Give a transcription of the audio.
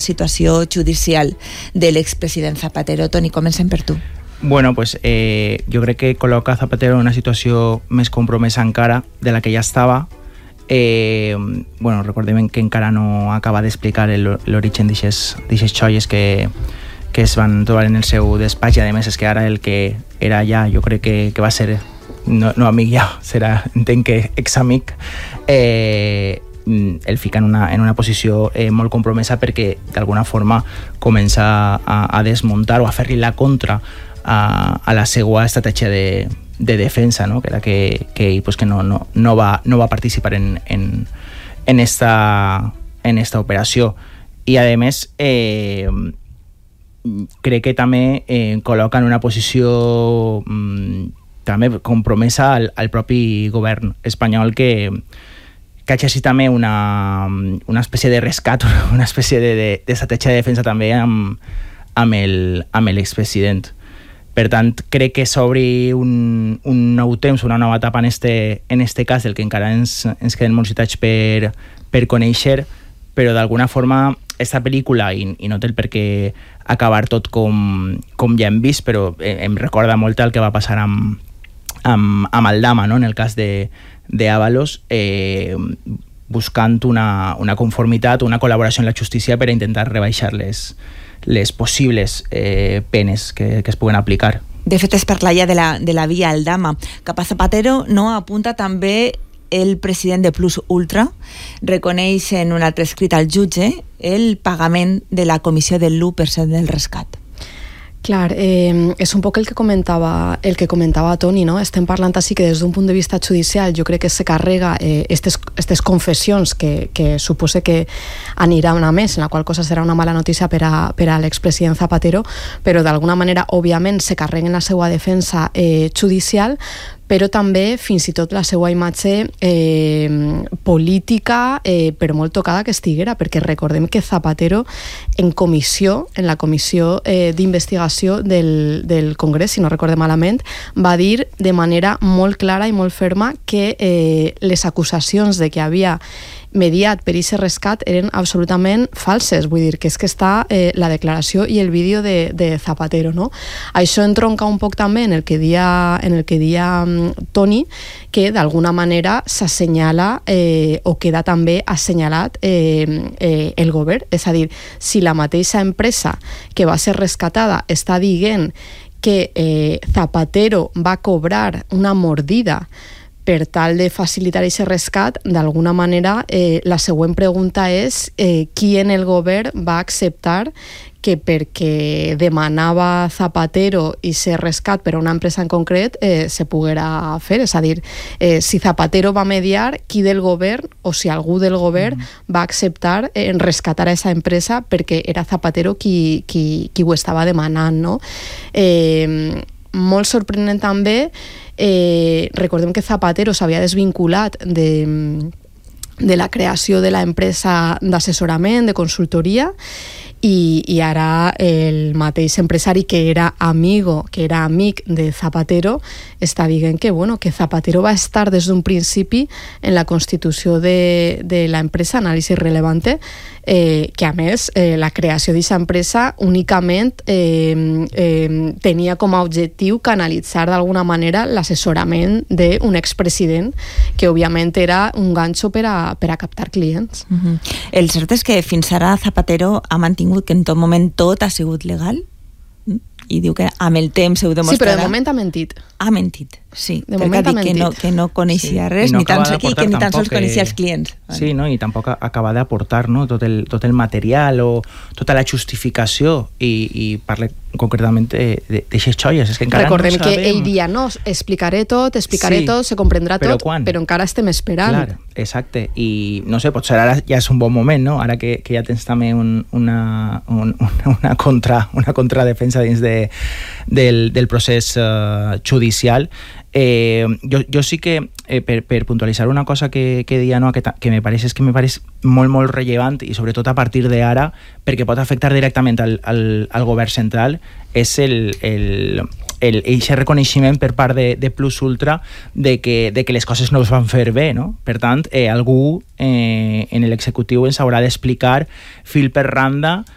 situació judicial de l'expresident Zapatero. Toni, comencem per tu. Bueno, pues jo crec que col·loca Zapatero en una situació més compromesa encara de la que ja estava. Bueno, recordem que encara no acaba d'explicar l'origen d'aixes xoies que es van trobar en el seu despatx, i a més és que ara el que era ja, jo crec que va ser no amic ja, serà, entenc que examic, el fica en una posició molt compromesa perquè d'alguna forma comença a desmuntar o a fer-li la contra a la seva estratègia de defensa, ¿no? Que era que ell pues, que no va participar en esta operació. I a més crec que també col·loca en una posició també compromesa al propi govern espanyol que exercit també una espècie de rescat, una espècie d'estratègia de defensa també amb l'expresident. Per tant, crec que s'obri un nou temps, una nova etapa en este cas, del que encara ens queden molts detalls per conèixer, però d'alguna forma esta pel·lícula, i no té el per què acabar tot com ja hem vist, però em recorda molt el que va passar amb Aldama, no? En el cas d'Ábalos, buscant una conformitat, una col·laboració amb la justícia per a intentar rebaixar les possibles penes que es puguen aplicar. De fet, es parla ja de la via Aldama. Cap a Zapatero no apunta també el president de Plus Ultra, reconeix en un altre escrit al jutge el pagament de la comissió del 1% del rescat. Clar, és un poc el que comentava Toni, no? Estem parlant així que des d'un punt de vista judicial jo crec que se carrega aquestes confessions que supose que aniran a més, en la qual cosa serà una mala notícia per a l'expresident Zapatero, però d'alguna manera, òbviament, se carreguen la seva defensa judicial, però també fins i tot la seva imatge política, per molt tocada que estiguera, perquè recordem que Zapatero en la comissió d'investigació del Congrés, si no recordem malament, va dir de manera molt clara i molt ferma que les acusacions de que havia mediat per aquest rescat eren absolutament falses, vull dir que és que està la declaració i el vídeo de Zapatero, no? Això entronca un poc també en el que dia Toni, que d'alguna manera s'assenyala o queda també assenyalat el govern, és a dir, si la mateixa empresa que va ser rescatada està dient que Zapatero va cobrar una mordida per tal de facilitar aquest rescat, d'alguna manera la següent pregunta és qui en el govern va acceptar que perquè demanava Zapatero i ser rescat per a una empresa en concret se poguera fer, és a dir, si Zapatero va mediar, qui del govern o si algú del govern va acceptar en rescatar a aquesta empresa perquè era Zapatero qui ho estava demanant, no? Molt sorprenent també, recordem que Zapatero s'havia desvinculat de la creació de l'empresa d'assessorament, de consultoria, i ara el mateix empresari que era amic de Zapatero està dient que Zapatero va estar des d'un principi en la constitució de l'empresa Anàlisi Relevante, que a més la creació d'aquesta empresa únicament tenia com a objectiu canalitzar d'alguna manera l'assessorament d'un expresident que òbviament era un ganxo per a captar clients. El cert és que fins ara Zapatero ha mantingut que en tot moment tot ha sigut legal i diu que amb el temps ho demostrarà. Sí, però de moment ha mentit. Ha mentit, sí. De moment ha mentit. Que no coneixia res, no ni tan sols coneixia els clients. Sí, no? I tampoc acaba d'aportar, no? tot el material o tota la justificació i parla concretament d'aixes xolles. És que encara recordem no sabem. Que ell dia explicaré tot, se comprendrà tot, però encara estem esperant. Clar, exacte. I no sé, potser ara ja és un bon moment, no? Ara que ja tens també una contradefensa dins del procés judicial. Jo sí que per puntualitzar una cosa que deia Noa, que me pareix molt, molt rellevant i sobretot a partir d'ara, perquè pot afectar directament al govern central, és eixe reconeixement per part de Plus Ultra de que les coses no es van fer bé, no? Per tant, algú en l'executiu ens haurà d'explicar fil per randa